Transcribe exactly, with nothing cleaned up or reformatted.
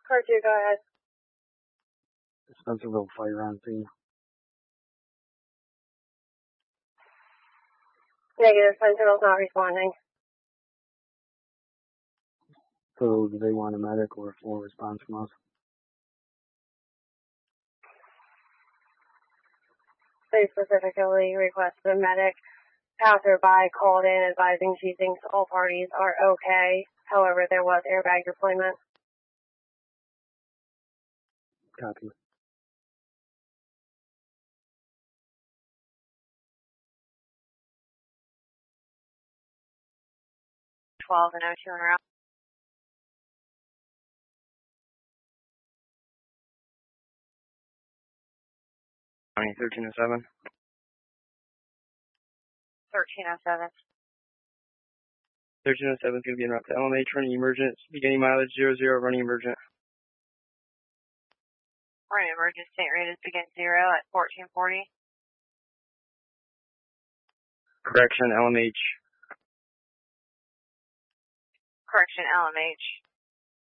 Car two, go ahead. Spencerville fire on scene. Negative, Spencerville's not responding. So do they want a medic or a full response from us? They specifically requested a medic. Passerby called in advising she thinks all parties are okay. However, there was airbag deployment. Copy. twelve and oh two in a row. County thirteen oh seven. thirteen oh seven. thirteen oh seven is going to be en route to L M H, running emergent, beginning mileage zero zero, running emergent. Running emergent, state rate is begin zero at fourteen forty. Correction, L M H. Correction, L M H.